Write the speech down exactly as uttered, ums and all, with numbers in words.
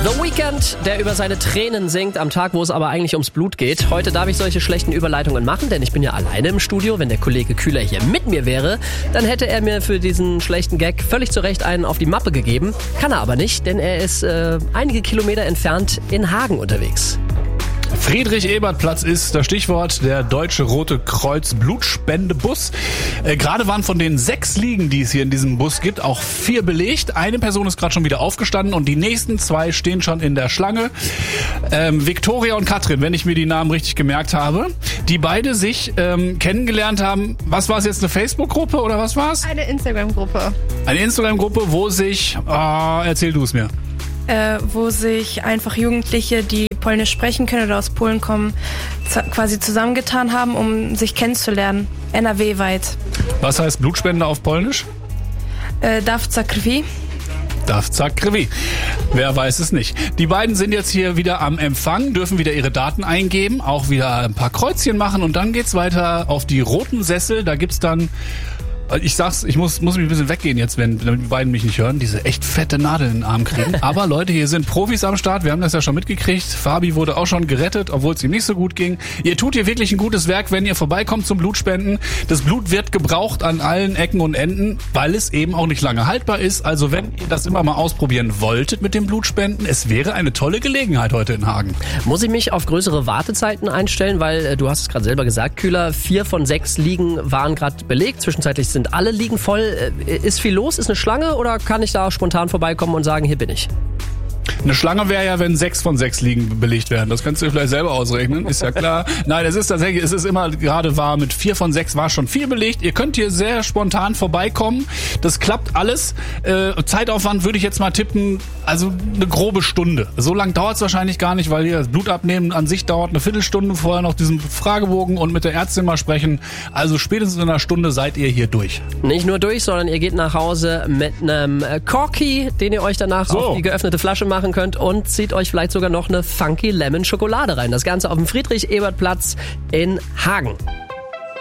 The Weeknd, der über seine Tränen singt am Tag, wo es aber eigentlich ums Blut geht. Heute darf ich solche schlechten Überleitungen machen, denn ich bin ja alleine im Studio. Wenn der Kollege Kühler hier mit mir wäre, dann hätte er mir für diesen schlechten Gag völlig zu Recht einen auf die Mappe gegeben. Kann er aber nicht, denn er ist äh, einige Kilometer entfernt in Hagen unterwegs. Friedrich-Ebert-Platz ist das Stichwort, der Deutsche Rote Kreuz Blutspendebus. Äh, gerade waren von den sechs Liegen, die es hier in diesem Bus gibt, auch vier belegt. Eine Person ist gerade schon wieder aufgestanden und die nächsten zwei stehen schon in der Schlange. Ähm, Viktoria und Katrin, wenn ich mir die Namen richtig gemerkt habe, die beide sich ähm, kennengelernt haben. Was war es jetzt, eine Facebook-Gruppe oder was war es? Eine Instagram-Gruppe. Eine Instagram-Gruppe, wo sich, ah, erzähl du es mir. Äh, wo sich einfach Jugendliche, die Polnisch sprechen können oder aus Polen kommen, z- quasi zusammengetan haben, um sich kennenzulernen. N R W-weit. Was heißt Blutspende auf Polnisch? Äh, Dawca krwi. Dawca krwi. Wer weiß es nicht. Die beiden sind jetzt hier wieder am Empfang, dürfen wieder ihre Daten eingeben, auch wieder ein paar Kreuzchen machen und dann geht's weiter auf die roten Sessel. Da gibt's dann... Ich sag's, ich muss, muss mich ein bisschen weggehen jetzt, wenn, damit die beiden mich nicht hören, diese echt fette Nadel in den Arm kriegen. Aber Leute, hier sind Profis am Start, wir haben das ja schon mitgekriegt. Fabi wurde auch schon gerettet, obwohl es ihm nicht so gut ging. Ihr tut hier wirklich ein gutes Werk, wenn ihr vorbeikommt zum Blutspenden. Das Blut wird gebraucht an allen Ecken und Enden, weil es eben auch nicht lange haltbar ist. Also wenn ihr das immer mal ausprobieren wolltet mit dem Blutspenden, es wäre eine tolle Gelegenheit heute in Hagen. Muss ich mich auf größere Wartezeiten einstellen, weil äh, du hast es gerade selber gesagt, Kühler, vier von sechs Liegen waren gerade belegt, zwischenzeitlich sind alle Liegen voll. Ist viel los? Ist eine Schlange oder kann ich da spontan vorbeikommen und sagen, hier bin ich? Eine Schlange wäre ja, wenn sechs von sechs Liegen belegt werden. Das kannst du vielleicht selber ausrechnen, ist ja klar. Nein, es ist tatsächlich, es ist immer gerade war mit vier von sechs war schon viel belegt. Ihr könnt hier sehr spontan vorbeikommen. Das klappt alles. Äh, Zeitaufwand würde ich jetzt mal tippen, also eine grobe Stunde. So lang dauert es wahrscheinlich gar nicht, weil hier das Blutabnehmen an sich dauert eine Viertelstunde. Vorher noch diesen Fragebogen und mit der Ärztin mal sprechen. Also spätestens in einer Stunde seid ihr hier durch. Nicht nur durch, sondern ihr geht nach Hause mit einem Corky, den ihr euch danach so auf die geöffnete Flasche machen könnt und zieht euch vielleicht sogar noch eine Funky Lemon Schokolade rein. Das Ganze auf dem Friedrich-Ebert-Platz in Hagen.